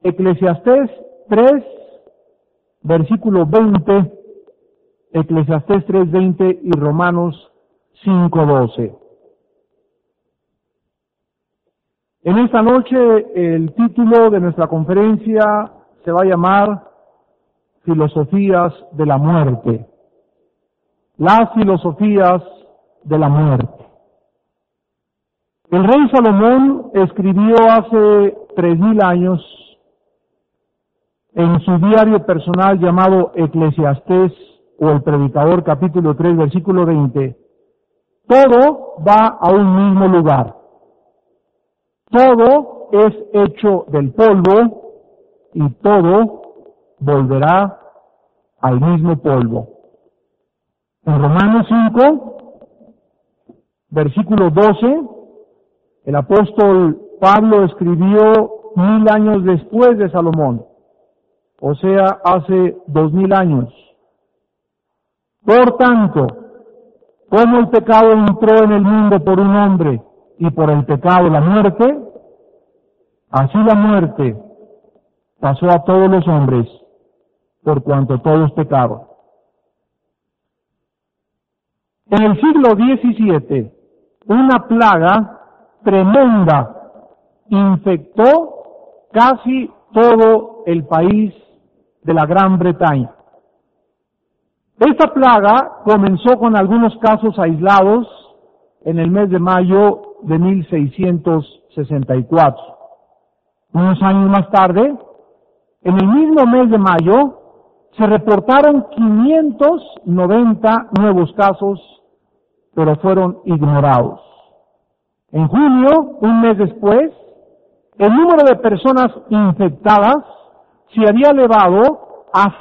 Eclesiastés 3, versículo 20, Eclesiastés 3:20 y Romanos 5:12. En esta noche el título de nuestra conferencia se va a llamar Filosofías de la muerte. Las filosofías de la muerte. El rey Salomón escribió hace 3000 años en su diario personal llamado Eclesiastés o el Predicador, capítulo 3, versículo 20, todo va a un mismo lugar. Todo es hecho del polvo y todo volverá al mismo polvo. En Romanos 5, versículo 12, el apóstol Pablo escribió 1000 años después de Salomón, o sea, hace 2000 años. Por tanto, como el pecado entró en el mundo por un hombre y por el pecado la muerte, así la muerte pasó a todos los hombres por cuanto todos pecaron. En el siglo XVII, una plaga tremenda infectó casi todo el país de la Gran Bretaña. Esta plaga comenzó con algunos casos aislados en el mes de mayo de 1664. Unos años más tarde, en el mismo mes de mayo, se reportaron 590 nuevos casos, pero fueron ignorados. En junio, un mes después, el número de personas infectadas se había elevado a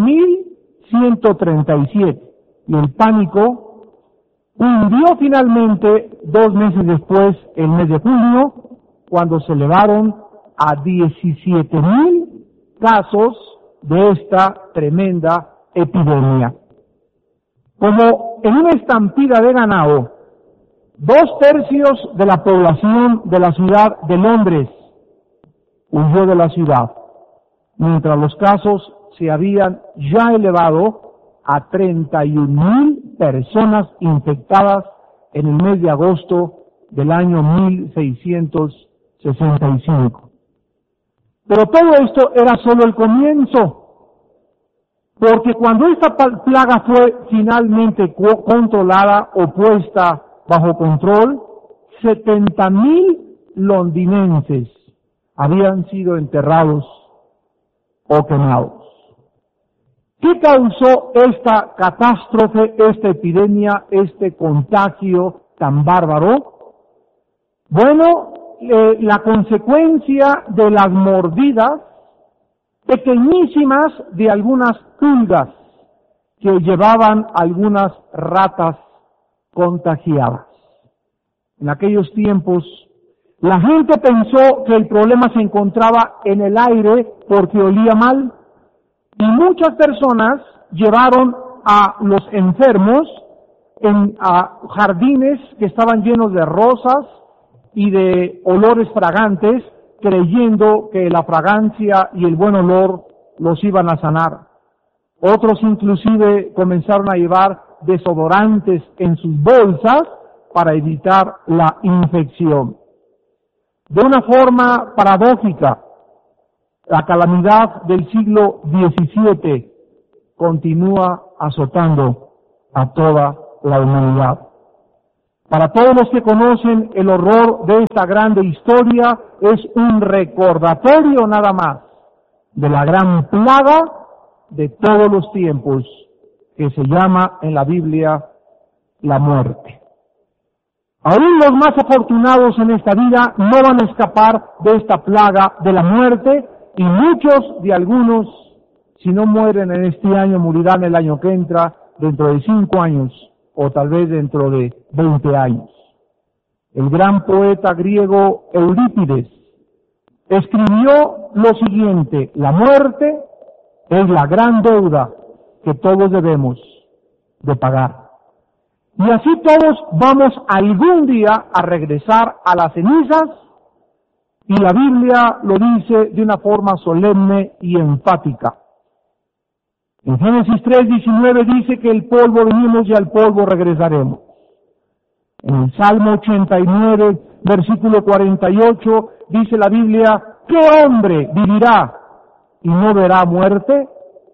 6.137 y el pánico hundió finalmente 2 meses después, el mes de julio, cuando se elevaron a 17.000 casos de esta tremenda epidemia. Como en una estampida de ganado, 2/3 de la población de la ciudad de Londres huyó de la ciudad, mientras los casos se habían ya elevado a 31.000 personas infectadas en el mes de agosto del año 1665. Pero todo esto era solo el comienzo, porque cuando esta plaga fue finalmente controlada o puesta bajo control, 70.000 londinenses habían sido enterrados o quemados. ¿Qué causó esta catástrofe, esta epidemia, este contagio tan bárbaro? Bueno, la consecuencia de las mordidas pequeñísimas de algunas pulgas que llevaban algunas ratas contagiadas. En aquellos tiempos, la gente pensó que el problema se encontraba en el aire porque olía mal, y muchas personas llevaron a los enfermos a jardines que estaban llenos de rosas y de olores fragantes, creyendo que la fragancia y el buen olor los iban a sanar. Otros inclusive comenzaron a llevar desodorantes en sus bolsas para evitar la infección. De una forma paradójica, la calamidad del siglo XVII continúa azotando a toda la humanidad. Para todos los que conocen el horror de esta grande historia, es un recordatorio nada más de la gran plaga de todos los tiempos, que se llama en la Biblia la muerte. Aún los más afortunados en esta vida no van a escapar de esta plaga de la muerte, y muchos de algunos, si no mueren en este año, morirán el año que entra, dentro de 5 años, o tal vez dentro de 20 años. El gran poeta griego Eurípides escribió lo siguiente: la muerte es la gran deuda que todos debemos de pagar. Y así todos vamos algún día a regresar a las cenizas, Y la Biblia lo dice de una forma solemne y enfática. En Génesis 3:19 dice que el polvo venimos y al polvo regresaremos. En el Salmo 89, versículo 48, dice la Biblia, ¿qué hombre vivirá y no verá muerte?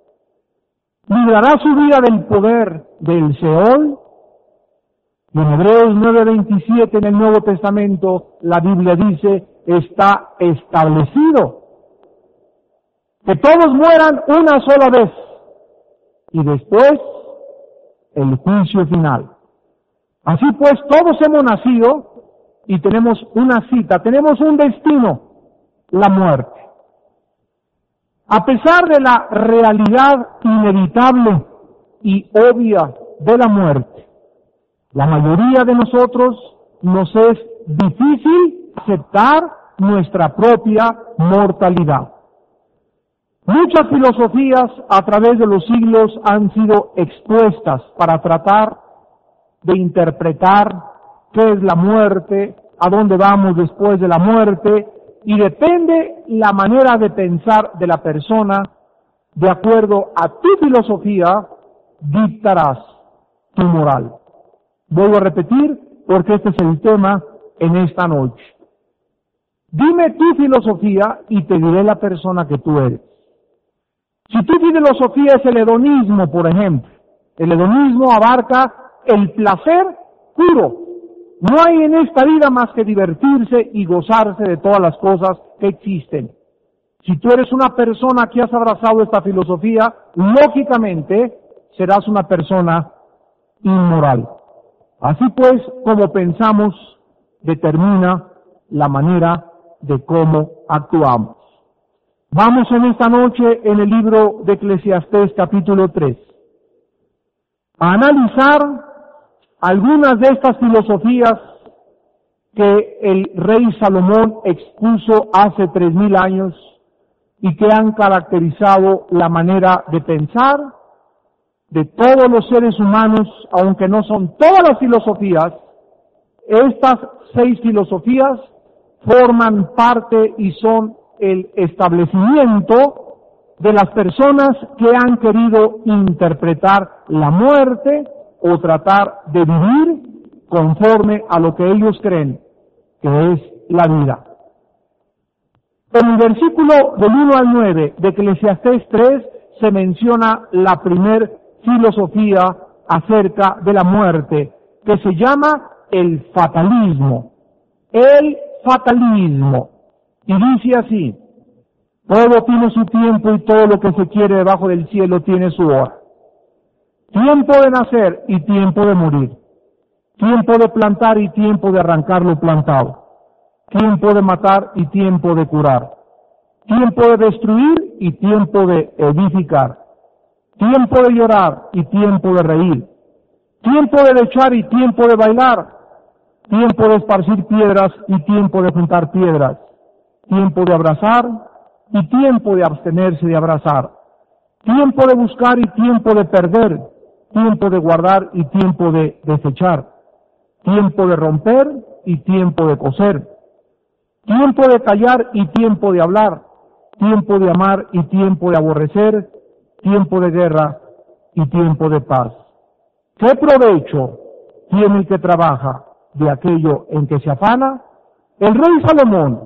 ¿Librará su vida del poder del Seol? Y en Hebreos 9:27 en el Nuevo Testamento, la Biblia dice, está establecido que todos mueran una sola vez y después el juicio final. Así pues, todos hemos nacido y tenemos una cita, tenemos un destino, la muerte. A pesar de la realidad inevitable y obvia de la muerte, la mayoría de nosotros nos es difícil aceptar nuestra propia mortalidad. Muchas filosofías a través de los siglos han sido expuestas para tratar de interpretar qué es la muerte, a dónde vamos después de la muerte, y depende la manera de pensar de la persona, de acuerdo a tu filosofía, dictarás tu moral. Vuelvo a repetir, porque este es el tema en esta noche. Dime tu filosofía y te diré la persona que tú eres. Si tu filosofía es el hedonismo, por ejemplo, el hedonismo abarca el placer puro. No hay en esta vida más que divertirse y gozarse de todas las cosas que existen. Si tú eres una persona que has abrazado esta filosofía, lógicamente serás una persona inmoral. Así pues, como pensamos, determina la manera de cómo actuamos. Vamos en esta noche en el libro de Eclesiastés capítulo 3 a analizar algunas de estas filosofías que el rey Salomón expuso hace 3000 años y que han caracterizado la manera de pensar de todos los seres humanos, aunque no son todas las filosofías. Estas 6 filosofías forman parte y son el establecimiento de las personas que han querido interpretar la muerte o tratar de vivir conforme a lo que ellos creen que es la vida. En el versículo del 1 al 9 de Eclesiastés 3 se menciona la primer filosofía acerca de la muerte, que se llama el fatalismo. El fatalismo. Y dice así: todo tiene su tiempo y todo lo que se quiere debajo del cielo tiene su hora. Tiempo de nacer y tiempo de morir. Tiempo de plantar y tiempo de arrancar lo plantado. Tiempo de matar y tiempo de curar. Tiempo de destruir y tiempo de edificar. Tiempo de llorar y tiempo de reír. Tiempo de echar y tiempo de bailar. Tiempo de esparcir piedras y tiempo de juntar piedras. Tiempo de abrazar y tiempo de abstenerse de abrazar. Tiempo de buscar y tiempo de perder. Tiempo de guardar y tiempo de desechar. Tiempo de romper y tiempo de coser. Tiempo de callar y tiempo de hablar. Tiempo de amar y tiempo de aborrecer. Tiempo de guerra y tiempo de paz. ¿Qué provecho tiene el que trabaja de aquello en que se afana? El rey Salomón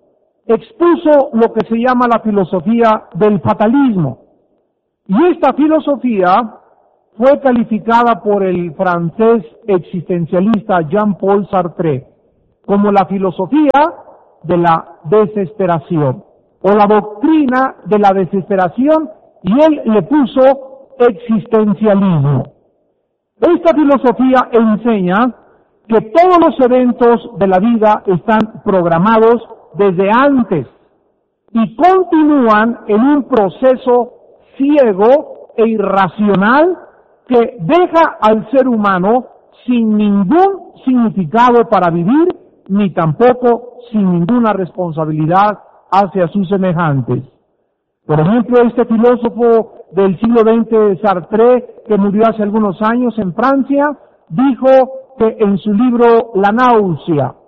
expuso lo que se llama la filosofía del fatalismo. Y esta filosofía fue calificada por el francés existencialista Jean-Paul Sartre como la filosofía de la desesperación, o la doctrina de la desesperación, y él le puso existencialismo. Esta filosofía enseña que todos los eventos de la vida están programados desde antes y continúan en un proceso ciego e irracional que deja al ser humano sin ningún significado para vivir, ni tampoco sin ninguna responsabilidad hacia sus semejantes. Por ejemplo, este filósofo del siglo XX, Sartre, que murió hace algunos años en Francia, dijo que en su libro La náusea,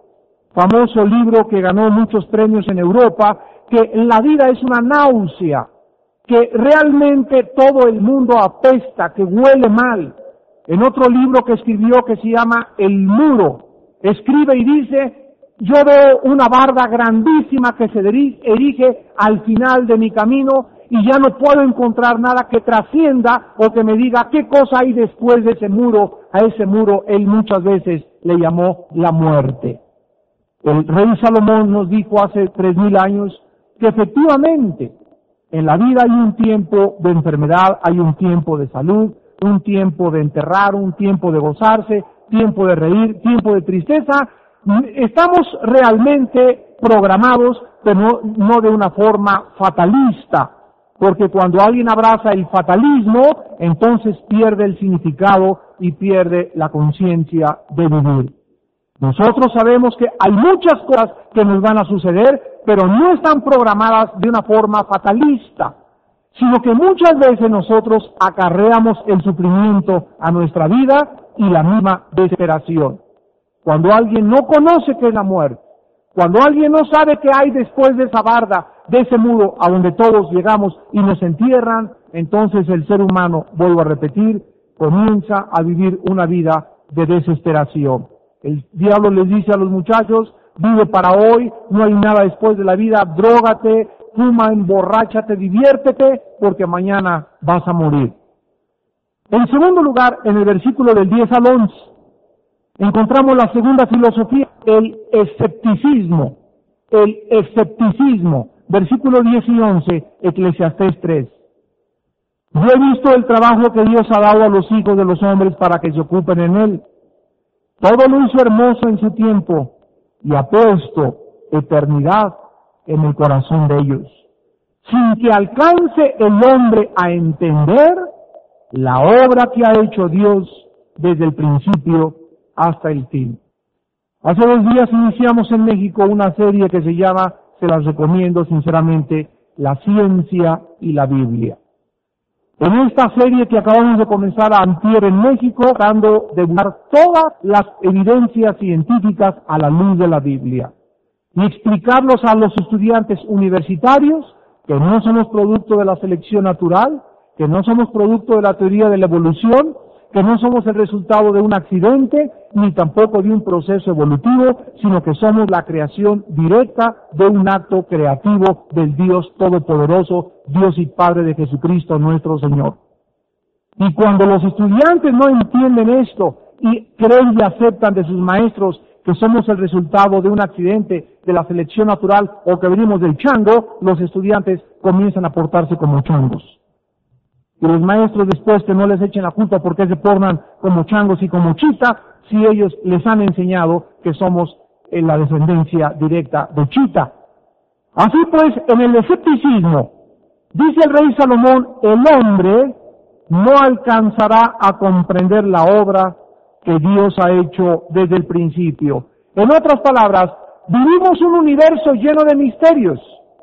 famoso libro que ganó muchos premios en Europa, que la vida es una náusea, que realmente todo el mundo apesta, que huele mal. En otro libro que escribió que se llama El Muro, escribe y dice: yo veo una barda grandísima que se erige al final de mi camino y ya no puedo encontrar nada que trascienda o que me diga qué cosa hay después de ese muro. A ese muro él muchas veces le llamó la muerte. El rey Salomón nos dijo hace 3000 años que efectivamente en la vida hay un tiempo de enfermedad, hay un tiempo de salud, un tiempo de enterrar, un tiempo de gozarse, tiempo de reír, tiempo de tristeza. Estamos realmente programados, pero no de una forma fatalista, porque cuando alguien abraza el fatalismo, entonces pierde el significado y pierde la conciencia de vivir. Nosotros sabemos que hay muchas cosas que nos van a suceder, pero no están programadas de una forma fatalista, sino que muchas veces nosotros acarreamos el sufrimiento a nuestra vida y la misma desesperación. Cuando alguien no conoce qué es la muerte, cuando alguien no sabe qué hay después de esa barda, de ese muro a donde todos llegamos y nos entierran, entonces el ser humano, vuelvo a repetir, comienza a vivir una vida de desesperación. El diablo les dice a los muchachos: vive para hoy, no hay nada después de la vida, drógate, fuma, emborráchate, diviértete, porque mañana vas a morir. En segundo lugar, en el versículo del 10 al 11, encontramos la segunda filosofía, el escepticismo. El escepticismo, versículo 10 y 11, Eclesiastés 3. Yo he visto el trabajo que Dios ha dado a los hijos de los hombres para que se ocupen en él. Todo lo hizo hermoso en su tiempo y ha puesto eternidad en el corazón de ellos, sin que alcance el hombre a entender la obra que ha hecho Dios desde el principio hasta el fin. Hace 2 días iniciamos en México una serie que se llama, se las recomiendo sinceramente, La Ciencia y la Biblia. En esta serie que acabamos de comenzar antier en México, tratando de buscar todas las evidencias científicas a la luz de la Biblia y explicarlos a los estudiantes universitarios que no somos producto de la selección natural, que no somos producto de la teoría de la evolución, que no somos el resultado de un accidente, ni tampoco de un proceso evolutivo, sino que somos la creación directa de un acto creativo del Dios Todopoderoso, Dios y Padre de Jesucristo nuestro Señor. Y cuando los estudiantes no entienden esto y creen y aceptan de sus maestros que somos el resultado de un accidente, de la selección natural o que venimos del chango, los estudiantes comienzan a portarse como changos. Y los maestros después que no les echen la culpa porque se portan como changos y como chita, si ellos les han enseñado que somos en la descendencia directa de chita. Así pues, en el escepticismo, dice el rey Salomón, el hombre no alcanzará a comprender la obra que Dios ha hecho desde el principio. En otras palabras, vivimos un universo lleno de misterios.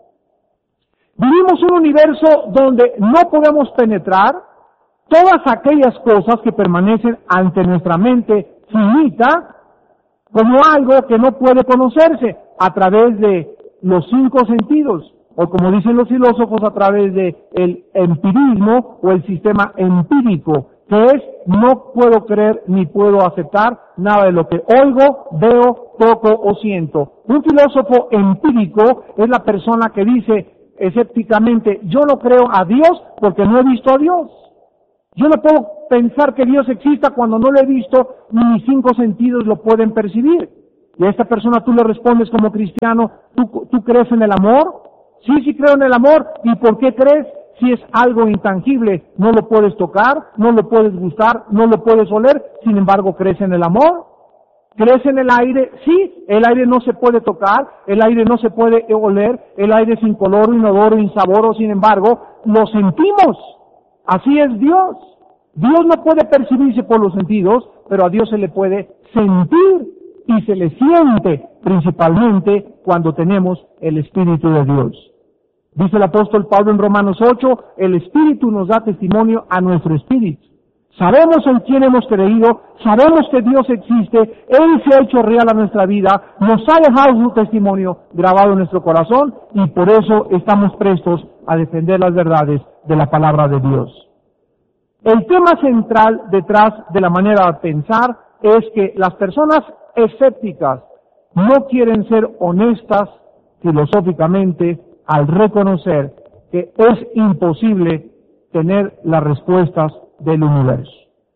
Vivimos un universo donde no podemos penetrar todas aquellas cosas que permanecen ante nuestra mente finita como algo que no puede conocerse a través de los 5 sentidos, o como dicen los filósofos, a través de el empirismo o el sistema empírico, que es no puedo creer ni puedo aceptar nada de lo que oigo, veo, toco o siento. Un filósofo empírico es la persona que dice escépticamente, yo no creo a Dios porque no he visto a Dios. Yo no puedo pensar que Dios exista cuando no lo he visto, ni mis 5 sentidos lo pueden percibir. Y a esta persona tú le respondes como cristiano, ¿tú crees en el amor? Sí creo en el amor. ¿Y por qué crees? Si es algo intangible, no lo puedes tocar, no lo puedes gustar, no lo puedes oler, sin embargo, ¿crees en el amor? ¿Crees en el aire? Sí, el aire no se puede tocar, el aire no se puede oler, el aire es incoloro, inodoro, insaboro, sin embargo, lo sentimos. Así es Dios. Dios no puede percibirse por los sentidos, pero a Dios se le puede sentir y se le siente principalmente cuando tenemos el Espíritu de Dios. Dice el apóstol Pablo en Romanos 8, el Espíritu nos da testimonio a nuestro espíritu. Sabemos en quién hemos creído, sabemos que Dios existe, Él se ha hecho real a nuestra vida, nos ha dejado su testimonio grabado en nuestro corazón y por eso estamos prestos a defender las verdades de la palabra de Dios. El tema central detrás de la manera de pensar es que las personas escépticas no quieren ser honestas filosóficamente al reconocer que es imposible tener las respuestas del universo.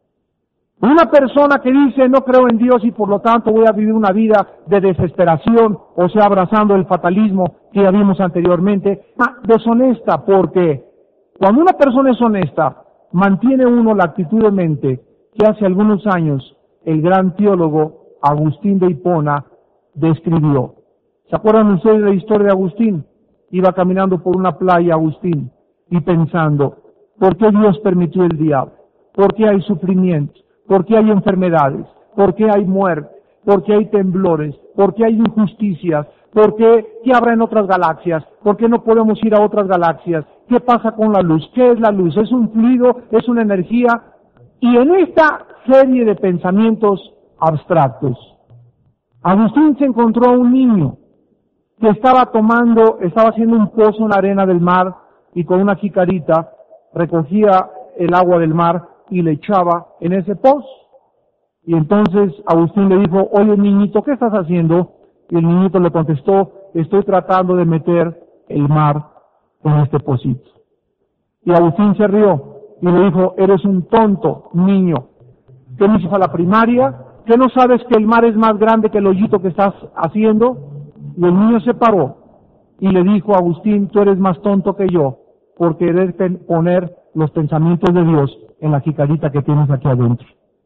Una persona que dice no creo en Dios y por lo tanto voy a vivir una vida de desesperación, o sea, abrazando el fatalismo que ya vimos anteriormente, deshonesta, porque cuando una persona es honesta, mantiene uno la actitud de mente que hace algunos años el gran teólogo Agustín de Hipona describió. ¿Se acuerdan ustedes de la historia de Agustín? Iba caminando por una playa Agustín y pensando, ¿por qué Dios permitió el diablo? ¿Por qué hay sufrimientos? ¿Por qué hay enfermedades? ¿Por qué hay muerte? ¿Por qué hay temblores? ¿Por qué hay injusticias? ¿Por qué? ¿Qué habrá en otras galaxias? ¿Por qué no podemos ir a otras galaxias? ¿Qué pasa con la luz? ¿Qué es la luz? ¿Es un fluido? ¿Es una energía? Y en esta serie de pensamientos abstractos, Agustín se encontró a un niño que estaba haciendo un pozo en la arena del mar y con una jicarita recogía el agua del mar y le echaba en ese pozo. Y entonces Agustín le dijo, oye niñito, ¿qué estás haciendo? Y el niñito le contestó, estoy tratando de meter el mar en este pocito. Y Agustín se rió y le dijo, eres un tonto, niño. ¿Qué no hiciste a la primaria? ¿Qué no sabes que el mar es más grande que el hoyito que estás haciendo? Y el niño se paró y le dijo a Agustín, tú eres más tonto que yo por querer poner los pensamientos de Dios en la jicarita que tienes aquí adentro.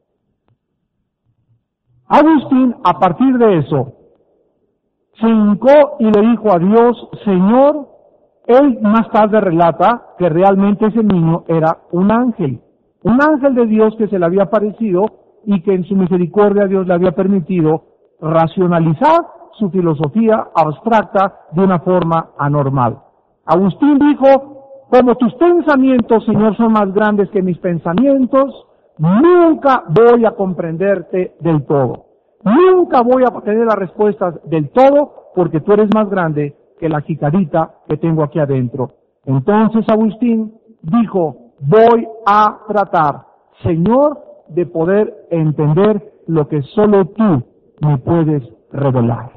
Agustín, a partir de eso, se hincó y le dijo a Dios, Señor, él más tarde relata que realmente ese niño era un ángel de Dios que se le había aparecido y que en su misericordia Dios le había permitido racionalizar su filosofía abstracta de una forma anormal. Agustín dijo, como tus pensamientos, Señor, son más grandes que mis pensamientos, nunca voy a comprenderte del todo. Nunca voy a tener las respuestas del todo porque tú eres más grande que la jicarita que tengo aquí adentro. Entonces Agustín dijo, voy a tratar, Señor, de poder entender lo que solo tú me puedes revelar.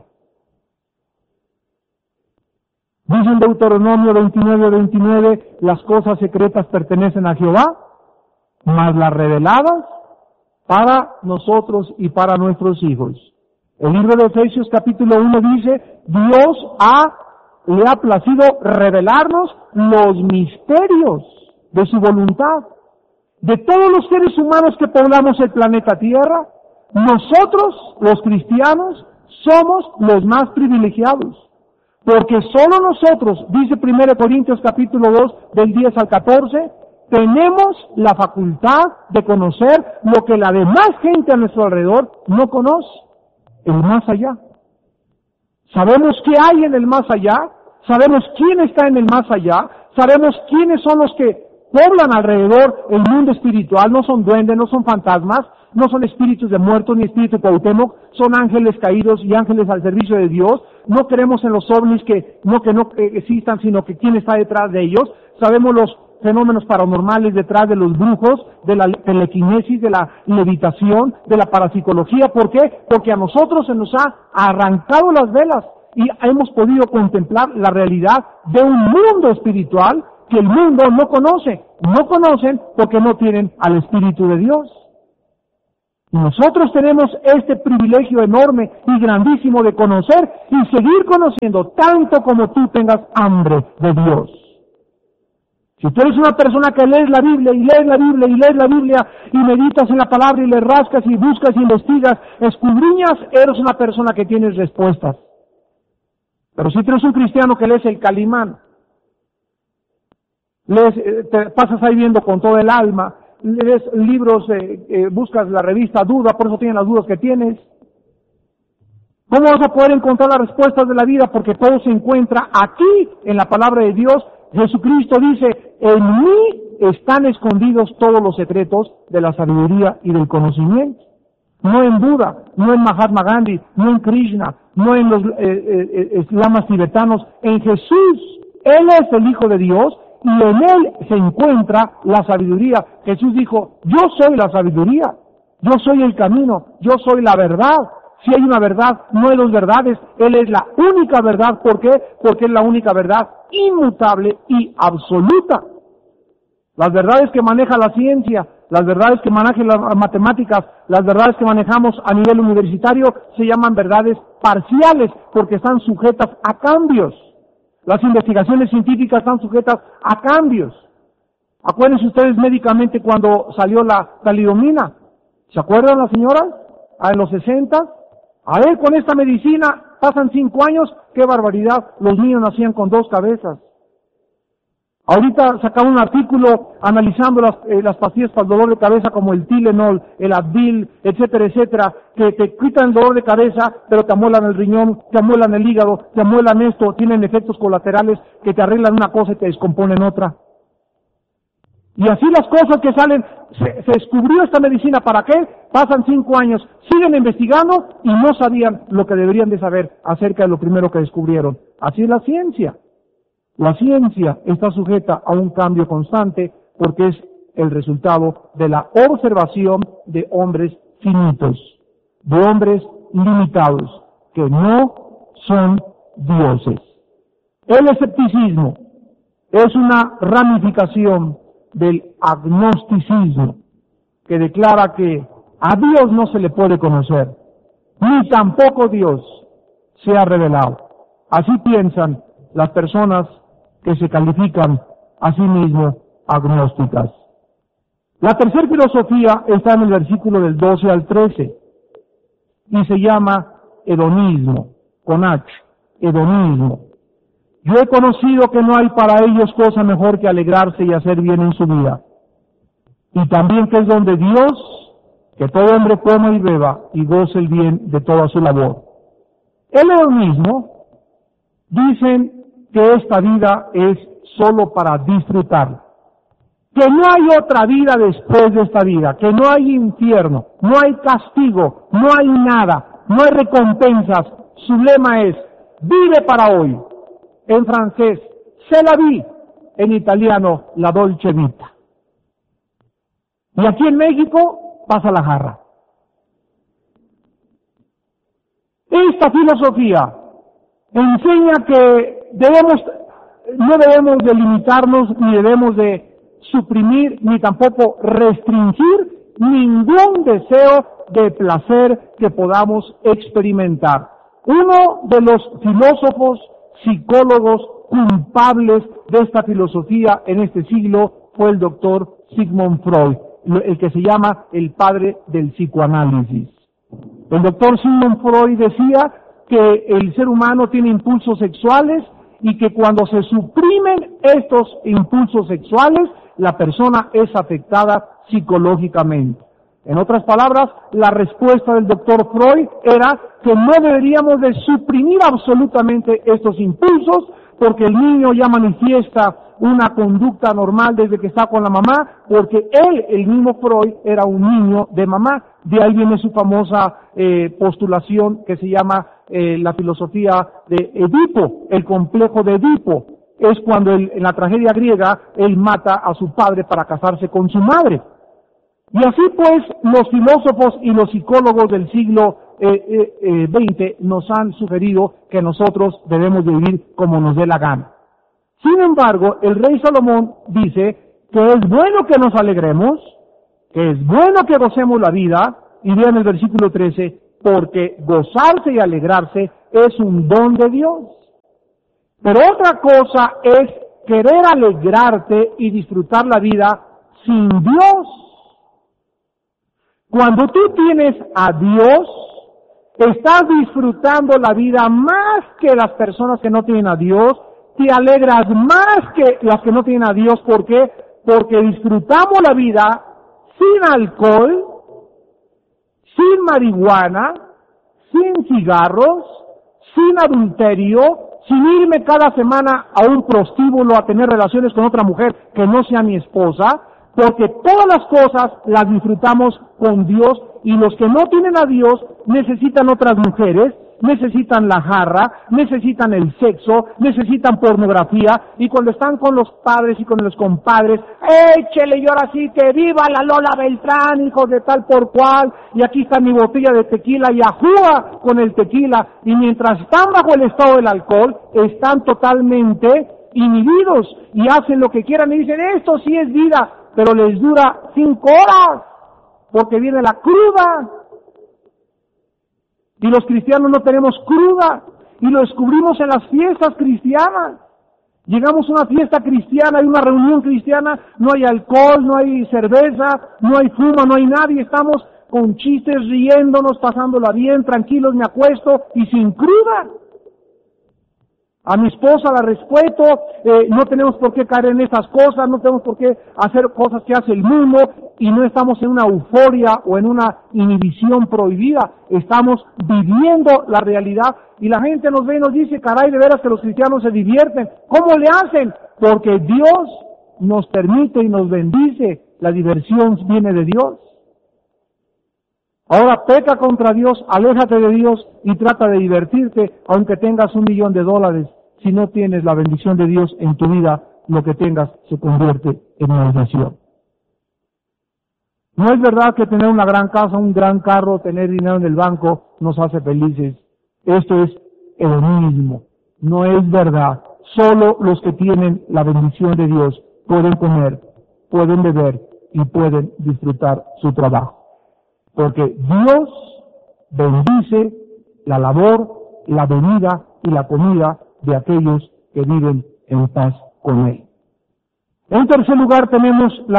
Dice en Deuteronomio 29:29, las cosas secretas pertenecen a Jehová, mas las reveladas para nosotros y para nuestros hijos. El libro de Efesios capítulo 1 dice, Dios le ha placido revelarnos los misterios de su voluntad. De todos los seres humanos que poblamos el planeta Tierra, nosotros, los cristianos, somos los más privilegiados. Porque solo nosotros, dice 1 Corintios capítulo 2, del 10 al 14, tenemos la facultad de conocer lo que la demás gente a nuestro alrededor no conoce, el más allá. Sabemos qué hay en el más allá, sabemos quién está en el más allá, sabemos quiénes son los que poblan alrededor el mundo espiritual, no son duendes, no son fantasmas, no son espíritus de muertos ni espíritus de Cuauhtémoc, son ángeles caídos y ángeles al servicio de Dios. No creemos en los ovnis que no existan, sino que quién está detrás de ellos. Sabemos los fenómenos paranormales detrás de los brujos, de la telequinesis, de la levitación, de la parapsicología. ¿Por qué? Porque a nosotros se nos ha arrancado las velas y hemos podido contemplar la realidad de un mundo espiritual que el mundo no conoce. No conocen porque no tienen al Espíritu de Dios. Y nosotros tenemos este privilegio enorme y grandísimo de conocer y seguir conociendo tanto como tú tengas hambre de Dios. Si tú eres una persona que lees la Biblia y lees la Biblia y lees la Biblia y meditas en la palabra y le rascas y buscas y investigas, escudriñas, eres una persona que tienes respuestas. Pero si tú eres un cristiano que lees el Calimán, te pasas ahí viendo con todo el alma, lees libros, buscas la revista Duda, por eso tienes las dudas que tienes. ¿Cómo vas a poder encontrar las respuestas de la vida? Porque todo se encuentra aquí en la palabra de Dios. Jesucristo dice, en mí están escondidos todos los secretos de la sabiduría y del conocimiento. No en Buda, no en Mahatma Gandhi, no en Krishna, no en los lamas tibetanos, en Jesús. Él es el Hijo de Dios y en Él se encuentra la sabiduría. Jesús dijo, yo soy la sabiduría, yo soy el camino, yo soy la verdad. Si hay una verdad, no hay dos verdades. Él es la única verdad. ¿Por qué? Porque es la única verdad inmutable y absoluta. Las verdades que maneja la ciencia, las verdades que manejan las matemáticas, las verdades que manejamos a nivel universitario se llaman verdades parciales porque están sujetas a cambios. Las investigaciones científicas están sujetas a cambios. Acuérdense ustedes médicamente cuando salió la talidomina. ¿Se acuerdan las señoras? En los 60. A ver, con esta medicina pasan 5 años, qué barbaridad, los niños nacían con 2 cabezas. Ahorita sacaron un artículo analizando las pastillas para el dolor de cabeza como el Tylenol, el Advil, etcétera, etcétera, que te quitan el dolor de cabeza, pero te amuelan el riñón, te amuelan el hígado, te amuelan esto, tienen efectos colaterales que te arreglan una cosa y te descomponen otra. Y así las cosas que salen, se descubrió esta medicina, ¿para qué? Pasan 5 años, siguen investigando y no sabían lo que deberían de saber acerca de lo primero que descubrieron. Así es la ciencia. La ciencia está sujeta a un cambio constante porque es el resultado de la observación de hombres finitos, de hombres limitados, que no son dioses. El escepticismo es una ramificación del agnosticismo, que declara que a Dios no se le puede conocer, ni tampoco Dios se ha revelado. Así piensan las personas que se califican a sí mismos agnósticas. La tercera filosofía está en el versículo del 12 al 13 y se llama hedonismo, con H, hedonismo. Yo he conocido que no hay para ellos cosa mejor que alegrarse y hacer bien en su vida. Y también que es don de Dios, que todo hombre coma y beba y goce el bien de toda su labor. El hedonismo, dicen que esta vida es solo para disfrutar, que no hay otra vida después de esta vida, que no hay infierno, no hay castigo, no hay nada, no hay recompensas. Su lema es, vive para hoy. En francés, c'est la vie. En italiano, la dolce vita. Y aquí en México, pasa la jarra. Esta filosofía enseña que no debemos de limitarnos, ni debemos de suprimir, ni tampoco restringir ningún deseo de placer que podamos experimentar. Uno de los filósofos, psicólogos culpables de esta filosofía en este siglo fue el doctor Sigmund Freud, el que se llama el padre del psicoanálisis. El doctor Sigmund Freud decía que el ser humano tiene impulsos sexuales y que cuando se suprimen estos impulsos sexuales, la persona es afectada psicológicamente. En otras palabras, la respuesta del doctor Freud era que no deberíamos de suprimir absolutamente estos impulsos, porque el niño ya manifiesta una conducta normal desde que está con la mamá, porque él, el mismo Freud, era un niño de mamá. De ahí viene su famosa postulación que se llama la filosofía de Edipo, el complejo de Edipo. Es cuando en la tragedia griega él mata a su padre para casarse con su madre. Y así pues los filósofos y los psicólogos del siglo XX nos han sugerido que nosotros debemos de vivir como nos dé la gana. Sin embargo, el rey Salomón dice que es bueno que nos alegremos, que es bueno que gocemos la vida, y vean el versículo 13, porque gozarse y alegrarse es un don de Dios. Pero otra cosa es querer alegrarte y disfrutar la vida sin Dios. Cuando tú tienes a Dios, estás disfrutando la vida más que las personas que no tienen a Dios, te alegras más que las que no tienen a Dios. ¿Por qué? Porque disfrutamos la vida sin alcohol, sin marihuana, sin cigarros, sin adulterio, sin irme cada semana a un prostíbulo a tener relaciones con otra mujer que no sea mi esposa, porque todas las cosas las disfrutamos con Dios y los que no tienen a Dios necesitan otras mujeres, necesitan la jarra, necesitan el sexo, necesitan pornografía, y cuando están con los padres y con los compadres, échele, y ahora sí que viva la Lola Beltrán, hijos de tal por cual, y aquí está mi botella de tequila, y ajúa con el tequila, y mientras están bajo el estado del alcohol, están totalmente inhibidos, y hacen lo que quieran, y dicen, esto sí es vida, pero les dura 5 horas, porque viene la cruda. Y los cristianos no tenemos cruda, y lo descubrimos en las fiestas cristianas. Llegamos a una fiesta cristiana, hay una reunión cristiana, no hay alcohol, no hay cerveza, no hay fuma, no hay nadie, estamos con chistes, riéndonos, pasándola bien, tranquilos, me acuesto y sin cruda. A mi esposa la respeto, no tenemos por qué caer en estas cosas, no tenemos por qué hacer cosas que hace el mundo, y no estamos en una euforia o en una inhibición prohibida, estamos viviendo la realidad, y la gente nos ve y nos dice, caray, de veras que los cristianos se divierten. ¿Cómo le hacen? Porque Dios nos permite y nos bendice, la diversión viene de Dios. Ahora peca contra Dios, aléjate de Dios y trata de divertirte, aunque tengas $1,000,000. Si no tienes la bendición de Dios en tu vida, lo que tengas se convierte en maldición. No es verdad que tener una gran casa, un gran carro, tener dinero en el banco nos hace felices. Esto es hedonismo. No es verdad. Solo los que tienen la bendición de Dios pueden comer, pueden beber y pueden disfrutar su trabajo. Porque Dios bendice la labor, la venida y la comida de aquellos que viven en paz con Él. En tercer lugar tenemos la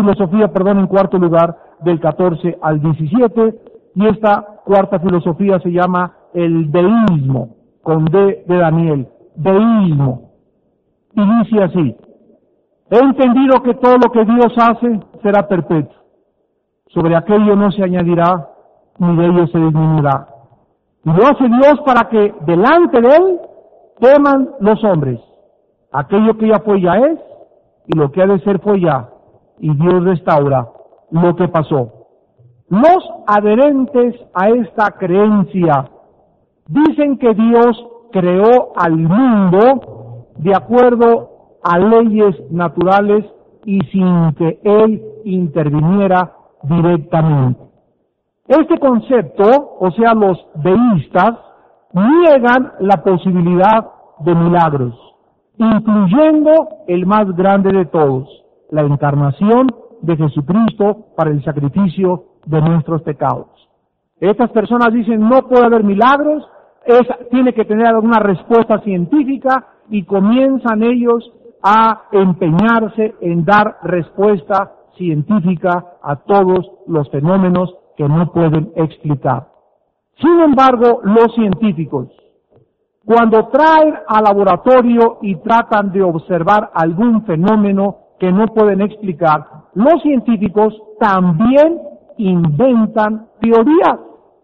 en cuarto lugar, del 14 al 17, y esta cuarta filosofía se llama el deísmo, con D de Daniel, deísmo. Y dice así: he entendido que todo lo que Dios hace será perpetuo. Sobre aquello no se añadirá, ni de ello se disminuirá. Y lo hace Dios para que delante de Él teman los hombres. Aquello que ya fue ya es, y lo que ha de ser fue ya, y Dios restaura lo que pasó. Los adherentes a esta creencia dicen que Dios creó al mundo de acuerdo a leyes naturales y sin que Él interviniera directamente. Este concepto, o sea, los deístas, niegan la posibilidad de milagros, incluyendo el más grande de todos, la encarnación de Jesucristo para el sacrificio de nuestros pecados. Estas personas dicen no puede haber milagros, tiene que tener alguna respuesta científica, y comienzan ellos a empeñarse en dar respuesta científica a todos los fenómenos que no pueden explicar. Sin embargo, los científicos, cuando traen al laboratorio y tratan de observar algún fenómeno que no pueden explicar, los científicos también inventan teorías.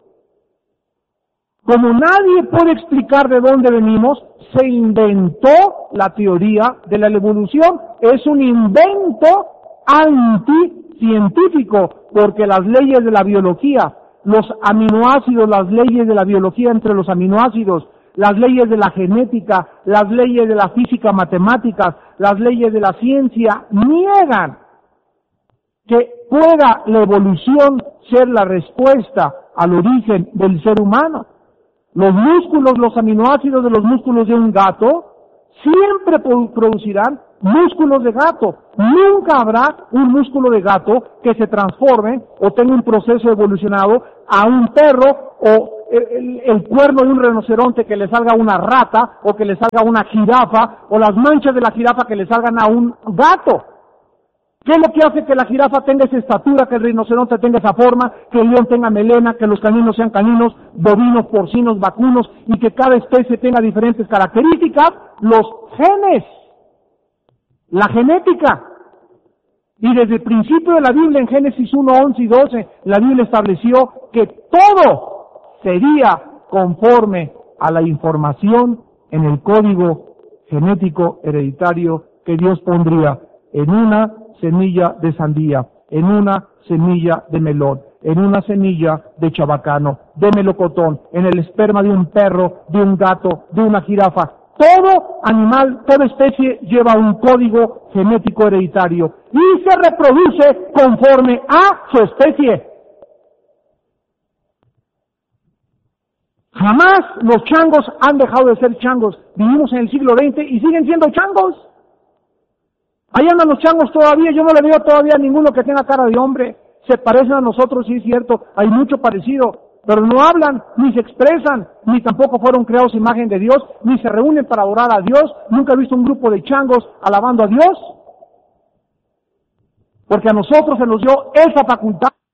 Como nadie puede explicar de dónde venimos, se inventó la teoría de la evolución. Es un invento anticientífico, porque las leyes de la biología, los aminoácidos, las leyes de la biología entre los aminoácidos, las leyes de la genética, las leyes de la física matemáticas, las leyes de la ciencia, niegan que pueda la evolución ser la respuesta al origen del ser humano. Los músculos, los aminoácidos de los músculos de un gato siempre producirán músculos de gato. Nunca habrá un músculo de gato que se transforme o tenga un proceso evolucionado a un perro, o el cuerno de un rinoceronte que le salga a una rata, o que le salga a una jirafa, o las manchas de la jirafa que le salgan a un gato. ¿Qué es lo que hace que la jirafa tenga esa estatura, que el rinoceronte tenga esa forma, que el león tenga melena, que los caninos sean caninos, bovinos, porcinos, vacunos, y que cada especie tenga diferentes características? Los genes, la genética. Y desde el principio de la Biblia, en Génesis 1, 11 y 12, la Biblia estableció que todo sería conforme a la información en el código genético hereditario que Dios pondría en una semilla de sandía, en una semilla de melón, en una semilla de chabacano, de melocotón, en el esperma de un perro, de un gato, de una jirafa. Todo animal, toda especie lleva un código genético hereditario y se reproduce conforme a su especie. Jamás los changos han dejado de ser changos. Vivimos en el siglo XX y siguen siendo changos. Ahí andan los changos todavía, yo no le veo todavía a ninguno que tenga cara de hombre. Se parecen a nosotros, sí es cierto, hay mucho parecido, pero no hablan, ni se expresan, ni tampoco fueron creados a imagen de Dios, ni se reúnen para adorar a Dios. Nunca he visto un grupo de changos alabando a Dios. Porque a nosotros se nos dio esa facultad